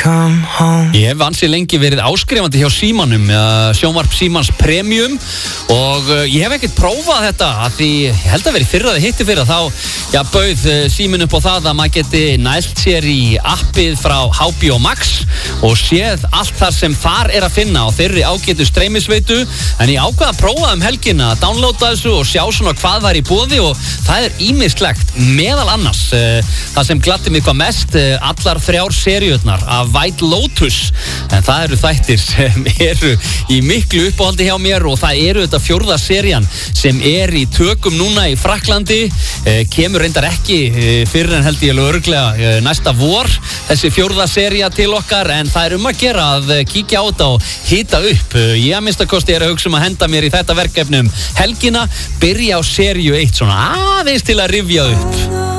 Ég hef ansi lengi verið áskrifandi hjá Símanum, sjónvarp Símans Premium, og ég hef ekkert prófað þetta af því ég held að verið fyrra eða hitti fyrra þá bauð Síminn upp á það að maður geti nælt sér í appið frá HBO Max og séð allt þar sem þar er að finna á þeirri ágætu streymisveitu. En ég ákvað að prófa helgina að downloada þessu og sjá svona hvað var í boði, og það er ýmislegt, meðal annars það sem gladdi mig hvað mest, allar 3 seríurnar af White Lotus. En það eru þættir sem eru í miklu uppáhaldi hjá mér, og það eru þetta 4. serían sem er í tökum núna í Frakklandi, kemur reyndar ekki fyrir en held ég örugglega næsta vor þessi 4. sería til okkar, en það er að gera að kíkja á þetta og hita upp. Ég að minnstakosti er að hugsa að henda mér í þetta verkefni helgina, byrja á seríu 1 svona aðeins til að rifja upp.